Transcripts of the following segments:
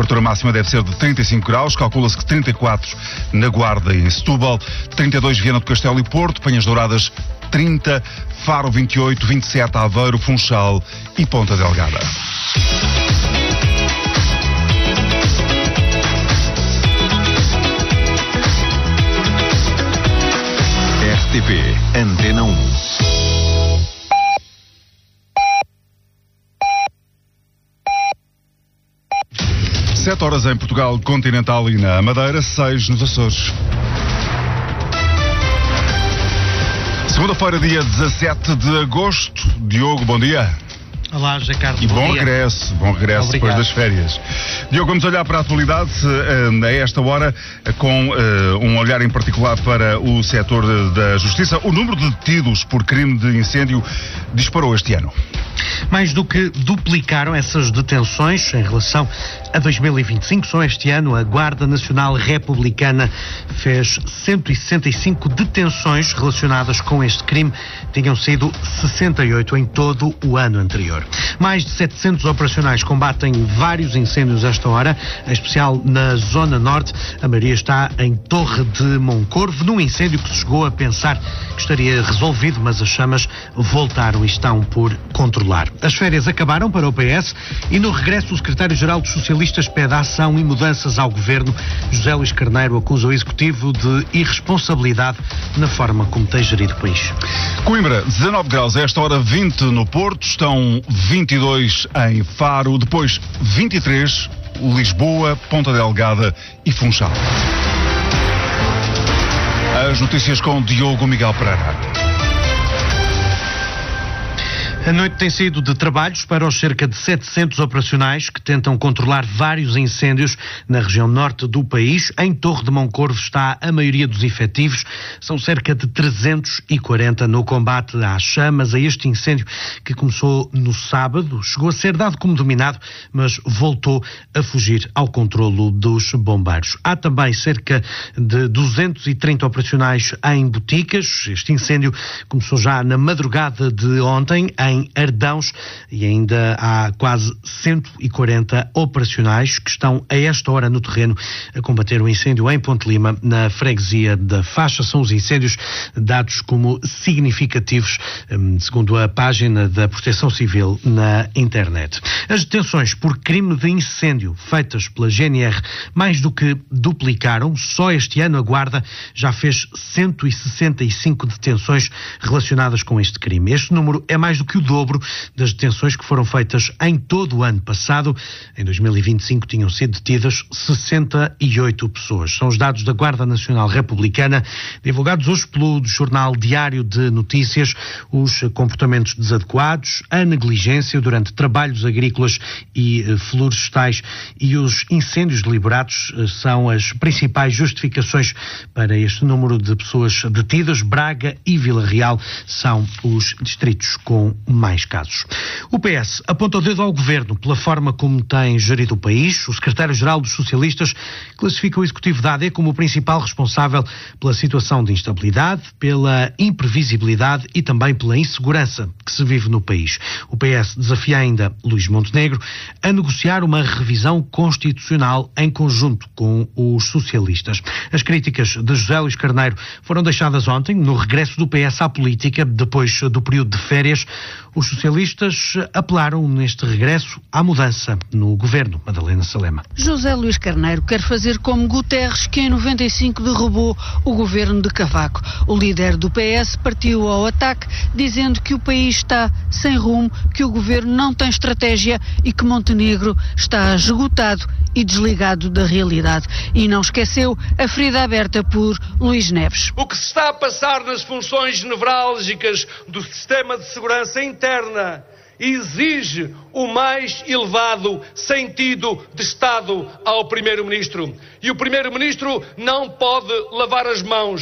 temperatura máxima deve ser de 35 graus, calcula-se que 34 na Guarda e em Setúbal, 32 Viana do Castelo e Porto, Penhas Douradas 30, Faro 28, 27 Aveiro, Funchal e Ponta Delgada. RTP Antena 1. Sete horas em Portugal continental e na Madeira, 6 nos Açores. Segunda-feira, dia 17 de agosto. Diogo, bom dia. Olá, José Carlos. E bom regresso depois das férias. Diogo, vamos olhar para a atualidade a esta hora com um olhar em particular para o setor da justiça. O número de detidos por crime de incêndio disparou este ano. Mais do que duplicaram essas detenções em relação a 2025. Só este ano a Guarda Nacional Republicana fez 165 detenções relacionadas com este crime. Tinham sido 68 em todo o ano anterior. Mais de 700 operacionais combatem vários incêndios esta hora, em especial na Zona Norte. A maioria está em Torre de Moncorvo, num incêndio que se chegou a pensar que estaria resolvido, mas as chamas voltaram e estão por controlar. As férias acabaram para o PS e no regresso o secretário-geral dos socialistas pede ação e mudanças ao governo. José Luís Carneiro acusa o executivo de irresponsabilidade na forma como tem gerido o país. Coimbra, 19 graus, a esta hora 20 no Porto, estão 22 em Faro, depois 23 Lisboa, Ponta Delgada e Funchal. As notícias com Diogo Miguel Pereira. A noite tem sido de trabalhos para os cerca de 700 operacionais que tentam controlar vários incêndios na região norte do país. Em Torre de Moncorvo está a maioria dos efetivos. São cerca de 340 no combate às chamas, a este incêndio que começou no sábado. Chegou a ser dado como dominado, mas voltou a fugir ao controlo dos bombeiros. Há também cerca de 230 operacionais em Boticas. Este incêndio começou já na madrugada de ontem, em Ardãos, e ainda há quase 140 operacionais que estão a esta hora no terreno a combater o incêndio em Ponte Lima, na freguesia da Faixa. São os incêndios dados como significativos, segundo a página da Proteção Civil na internet. As detenções por crime de incêndio feitas pela GNR mais do que duplicaram. Só este ano a Guarda já fez 165 detenções relacionadas com este crime. Este número é mais do que o dobro das detenções que foram feitas em todo o ano passado. Em 2025 tinham sido detidas 68 pessoas. São os dados da Guarda Nacional Republicana, divulgados hoje pelo Jornal Diário de Notícias. Os comportamentos desadequados, a negligência durante trabalhos agrícolas e florestais e os incêndios deliberados são as principais justificações para este número de pessoas detidas. Braga e Vila Real são os distritos com mais casos. O PS aponta o dedo ao governo pela forma como tem gerido o país. O secretário-geral dos socialistas classifica o executivo da AD como o principal responsável pela situação de instabilidade, pela imprevisibilidade e também pela insegurança que se vive no país. O PS desafia ainda Luís Montenegro a negociar uma revisão constitucional em conjunto com os socialistas. As críticas de José Luís Carneiro foram deixadas ontem, no regresso do PS à política, depois do período de férias. Os socialistas apelaram neste regresso à mudança no governo. Madalena Salema. José Luís Carneiro quer fazer como Guterres, que em 95 derrubou o governo de Cavaco. O líder do PS partiu ao ataque, dizendo que o país está sem rumo, que o governo não tem estratégia e que Montenegro está esgotado e desligado da realidade. E não esqueceu a ferida aberta por Luís Neves. O que se está a passar nas funções nevrálgicas do sistema de segurança interna exige o mais elevado sentido de Estado ao Primeiro-Ministro. E o Primeiro-Ministro não pode lavar as mãos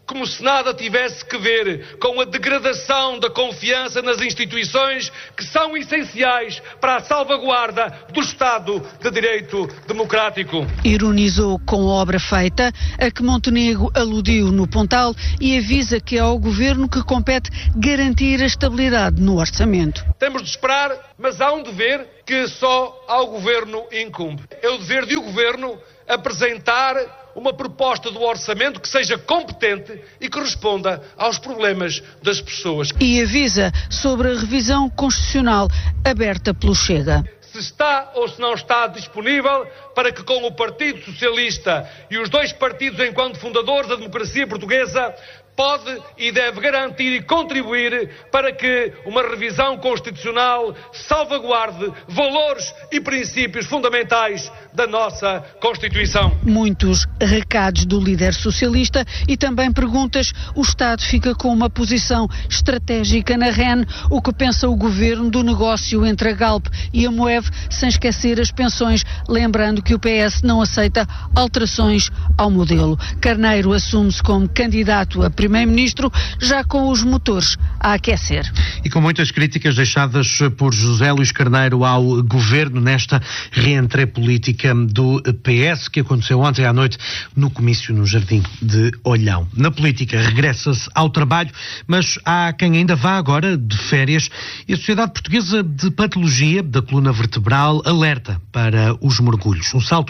como se nada tivesse que ver com a degradação da confiança nas instituições que são essenciais para a salvaguarda do Estado de Direito democrático. Ironizou com a obra feita, a que Montenegro aludiu no Pontal, e avisa que é ao Governo que compete garantir a estabilidade no orçamento. Temos de esperar, mas há um dever que só ao Governo incumbe. É o dever do Governo apresentar uma proposta do orçamento que seja competente e que responda aos problemas das pessoas. E avisa sobre a revisão constitucional aberta pelo Chega. Se está ou se não está disponível para que com o Partido Socialista e os dois partidos enquanto fundadores da democracia portuguesa pode e deve garantir e contribuir para que uma revisão constitucional salvaguarde valores e princípios fundamentais da nossa Constituição. Muitos recados do líder socialista e também perguntas. O Estado fica com uma posição estratégica na REN. O que pensa o Governo do negócio entre a Galp e a Moev, sem esquecer as pensões, lembrando que o PS não aceita alterações ao modelo. Carneiro assume-se como candidato a Primeiro-Ministro, já com os motores a aquecer. E com muitas críticas deixadas por José Luís Carneiro ao Governo nesta reentrée política do PS, que aconteceu ontem à noite no comício no Jardim de Olhão. Na política regressa-se ao trabalho, mas há quem ainda vá agora de férias, e a Sociedade Portuguesa de Patologia da Coluna Vertebral alerta para os mergulhos. Um salto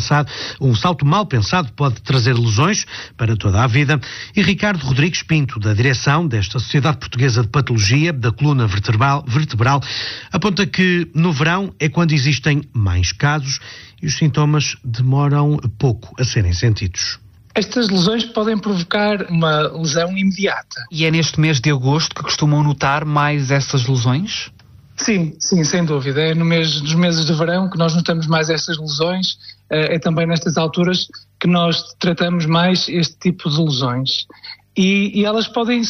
mal pensado pode trazer lesões para toda a vida, e Ricardo Rodrigues Pinto, da direção desta Sociedade Portuguesa de Patologia da Coluna Vertebral, aponta que no verão é quando existem mais casos e os sintomas demoram pouco a serem sentidos. Estas lesões podem provocar uma lesão imediata. E é neste mês de agosto que costumam notar mais essas lesões? Sim, sem dúvida. É nos meses de verão que nós notamos mais estas lesões. É também nestas alturas que nós tratamos mais este tipo de lesões. E elas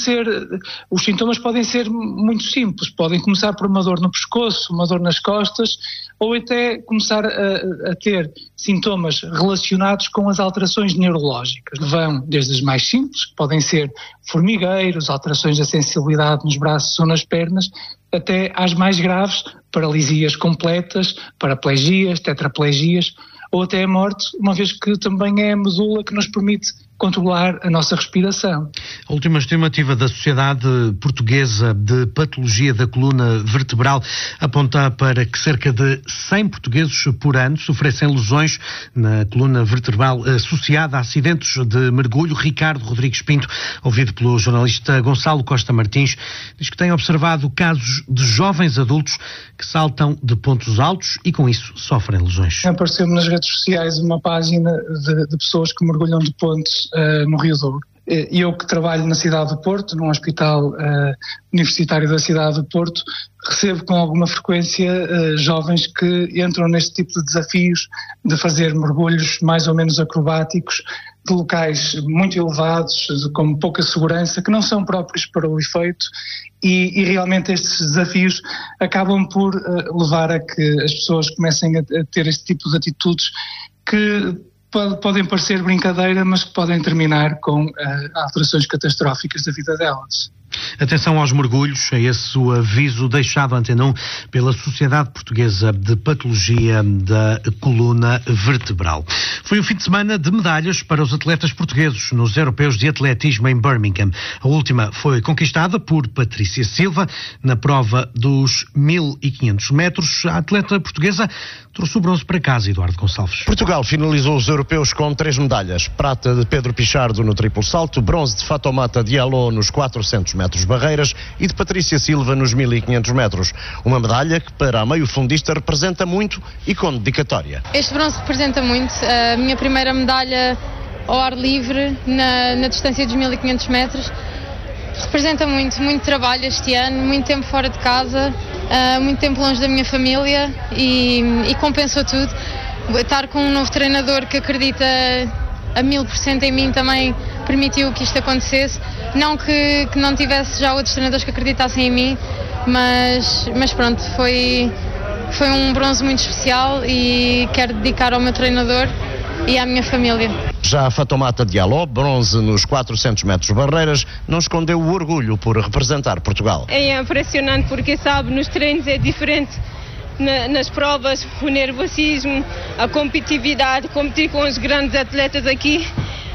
os sintomas podem ser muito simples. Podem começar por uma dor no pescoço, uma dor nas costas, ou até começar a ter sintomas relacionados com as alterações neurológicas. Vão desde as mais simples, que podem ser formigueiros, alterações da sensibilidade nos braços ou nas pernas, até às mais graves, paralisias completas, paraplegias, tetraplegias, ou até a morte, uma vez que também é a medula que nos permite controlar a nossa respiração. A última estimativa da Sociedade Portuguesa de Patologia da Coluna Vertebral aponta para que cerca de 100 portugueses por ano sofressem lesões na coluna vertebral associada a acidentes de mergulho. Ricardo Rodrigues Pinto, ouvido pelo jornalista Gonçalo Costa Martins, diz que tem observado casos de jovens adultos que saltam de pontos altos e com isso sofrem lesões. Apareceu-me nas redes sociais uma página de pessoas que mergulham de pontes no Rio Douro. Eu que trabalho na cidade do Porto, num hospital universitário da cidade do Porto, recebo com alguma frequência jovens que entram neste tipo de desafios de fazer mergulhos mais ou menos acrobáticos, de locais muito elevados, com pouca segurança, que não são próprios para o efeito, e realmente estes desafios acabam por levar a que as pessoas comecem a ter este tipo de atitudes que podem parecer brincadeira, mas que podem terminar com alterações catastróficas da vida delas. Atenção aos mergulhos, é esse o aviso deixado à Antena 1 pela Sociedade Portuguesa de Patologia da Coluna Vertebral. Foi o fim de semana de medalhas para os atletas portugueses nos Europeus de Atletismo em Birmingham. A última foi conquistada por Patrícia Silva na prova dos 1500 metros. A atleta portuguesa trouxe o bronze para casa, Eduardo Gonçalves. Portugal finalizou os europeus com 3 medalhas. Prata de Pedro Pichardo no triplo salto, bronze de Fatoumata Diallo nos 400 metros barreiras e de Patrícia Silva nos 1500 metros. Uma medalha que para a meio-fundista representa muito e com dedicatória. Este bronze representa muito. A minha primeira medalha ao ar livre na distância dos 1500 metros. Representa muito trabalho este ano, muito tempo fora de casa, muito tempo longe da minha família e compensou tudo. Estar com um novo treinador que acredita a 1000% em mim também permitiu que isto acontecesse. Não que não tivesse já outros treinadores que acreditassem em mim, mas pronto, foi um bronze muito especial e quero dedicar ao meu treinador e à minha família. Já a Fatoumata Diallo, bronze nos 400 metros barreiras, não escondeu o orgulho por representar Portugal. É impressionante porque, sabe, nos treinos é diferente. Nas provas, o nervosismo, a competitividade, competir com os grandes atletas aqui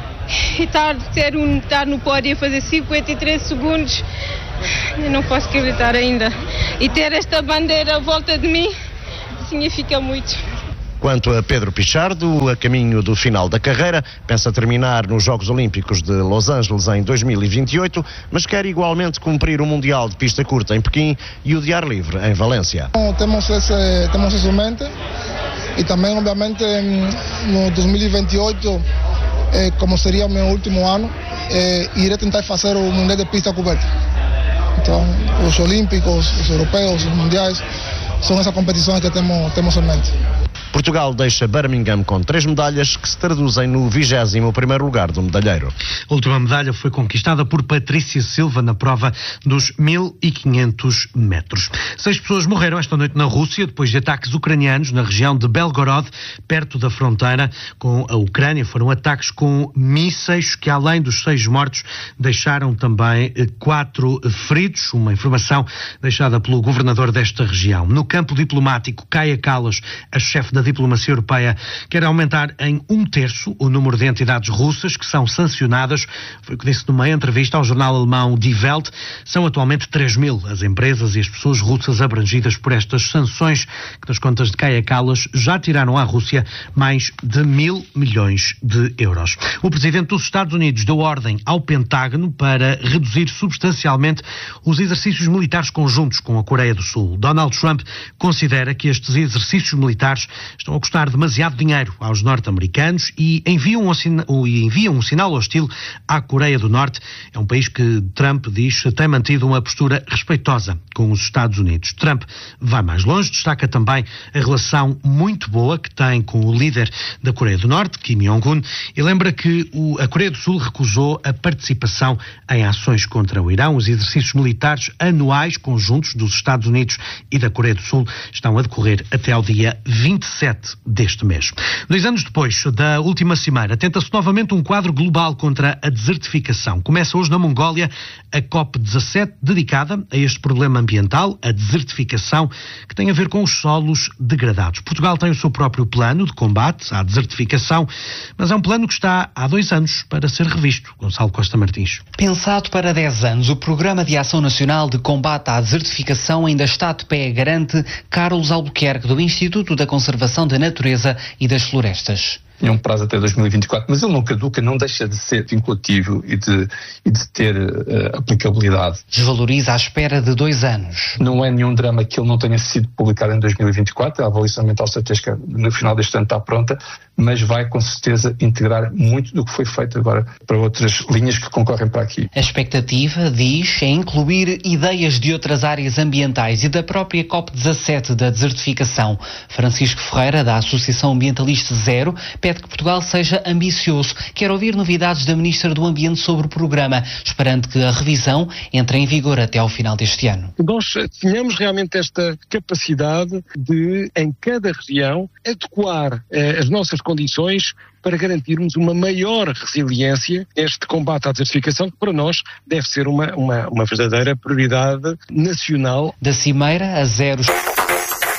e estar no pódio e fazer 53 segundos, eu não posso acreditar ainda. E ter esta bandeira à volta de mim significa muito. Quanto a Pedro Pichardo, a caminho do final da carreira, pensa terminar nos Jogos Olímpicos de Los Angeles em 2028, mas quer igualmente cumprir o Mundial de Pista Curta em Pequim e o de ar livre em Valência. Temos isso em mente e também, obviamente, no 2028, como seria o meu último ano, irei tentar fazer o Mundial de Pista Coberta. Então, os Olímpicos, os Europeus, os Mundiais, são essas competições que temos em mente. Portugal deixa Birmingham com 3 medalhas que se traduzem no 21º lugar do medalheiro. A última medalha foi conquistada por Patrícia Silva na prova dos 1500 metros. 6 pessoas morreram esta noite na Rússia depois de ataques ucranianos na região de Belgorod, perto da fronteira com a Ucrânia. Foram ataques com mísseis que, além dos 6 mortos, deixaram também 4 feridos. Uma informação deixada pelo governador desta região. No campo diplomático, Kaja Kallas, a chefe da diplomacia europeia, quer aumentar em 1/3 o número de entidades russas que são sancionadas. Foi o que disse numa entrevista ao jornal alemão Die Welt. São atualmente 3.000 as empresas e as pessoas russas abrangidas por estas sanções, que nas contas de Kaja Kallas já tiraram à Rússia mais de 1.000 milhões de euros. O presidente dos Estados Unidos deu ordem ao Pentágono para reduzir substancialmente os exercícios militares conjuntos com a Coreia do Sul. Donald Trump considera que estes exercícios militares estão a custar demasiado dinheiro aos norte-americanos e enviam um sinal hostil à Coreia do Norte. É um país que Trump diz tem mantido uma postura respeitosa com os Estados Unidos. Trump vai mais longe, destaca também a relação muito boa que tem com o líder da Coreia do Norte, Kim Jong-un, e lembra que a Coreia do Sul recusou a participação em ações contra o Irão. Os exercícios militares anuais conjuntos dos Estados Unidos e da Coreia do Sul estão a decorrer até ao dia 27 deste mês. 2 anos depois da última cimeira, tenta-se novamente um quadro global contra a desertificação. Começa hoje na Mongólia a COP17, dedicada a este problema ambiental, a desertificação, que tem a ver com os solos degradados. Portugal tem o seu próprio plano de combate à desertificação, mas é um plano que está há 2 anos para ser revisto. Gonçalo Costa Martins. Pensado para 10 anos, o Programa de Ação Nacional de Combate à Desertificação ainda está de pé, garante Carlos Albuquerque, do Instituto da Conservação da Natureza e das Florestas. Tinha um prazo até 2024, mas ele não caduca, não deixa de ser vinculativo e de ter aplicabilidade. Desvaloriza à espera de 2 anos. Não é nenhum drama que ele não tenha sido publicado em 2024, a avaliação ambiental estratégica no final deste ano está pronta, mas vai com certeza integrar muito do que foi feito agora para outras linhas que concorrem para aqui. A expectativa, diz, é incluir ideias de outras áreas ambientais e da própria COP17 da desertificação. Francisco Ferreira, da Associação Ambientalista Zero, pede que Portugal seja ambicioso. Quer ouvir novidades da Ministra do Ambiente sobre o programa, esperando que a revisão entre em vigor até ao final deste ano. Nós tínhamos realmente esta capacidade de, em cada região, adequar as nossas condições para garantirmos uma maior resiliência neste combate à desertificação, que para nós deve ser uma verdadeira prioridade nacional. Da Cimeira a Zeros.